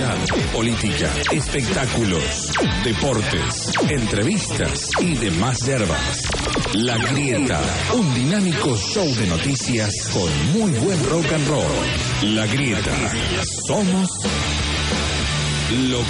actualidad, política, espectáculos, deportes, entrevistas y demás yerbas. La Grieta, un dinámico show de noticias con muy buen rock and roll. La Grieta, somos lo